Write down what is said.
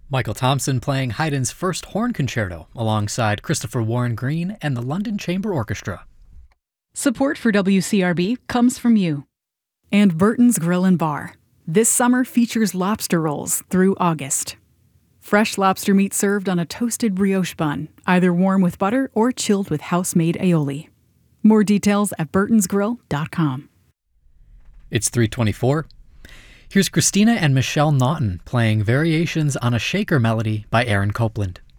Michael Thompson playing Haydn's first horn concerto alongside Christopher Warren Green and the London Chamber Orchestra. Support for WCRB comes from you. And Burton's Grill and Bar. This summer features lobster rolls through August. Fresh lobster meat served on a toasted brioche bun, either warm with butter or chilled with house-made aioli. More details at burtonsgrill.com. It's 3:24. Here's Christina and Michelle Naughton playing Variations on a Shaker Melody by Aaron Copland.